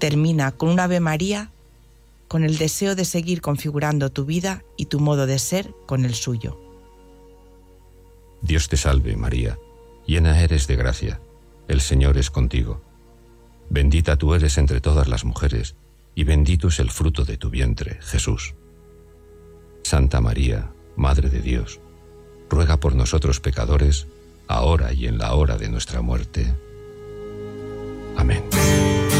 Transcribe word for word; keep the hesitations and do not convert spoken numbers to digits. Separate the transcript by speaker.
Speaker 1: termina con un Ave María con el deseo de seguir configurando tu vida y tu modo de ser con el suyo.
Speaker 2: Dios te salve, María, llena eres de gracia, el Señor es contigo. Bendita tú eres entre todas las mujeres, y bendito es el fruto de tu vientre, Jesús. Santa María, Madre de Dios, ruega por nosotros pecadores, ahora y en la hora de nuestra muerte. Amén.